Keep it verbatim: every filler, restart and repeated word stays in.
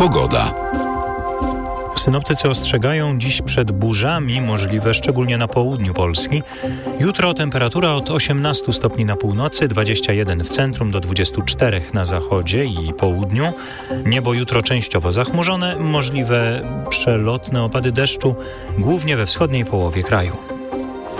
Pogoda. Synoptycy ostrzegają dziś przed burzami, możliwe szczególnie na południu Polski. Jutro temperatura od osiemnastu stopni na północy, dwudziestu jeden w centrum do dwudziestu czterech na zachodzie i południu. Niebo jutro częściowo zachmurzone, możliwe przelotne opady deszczu, głównie we wschodniej połowie kraju.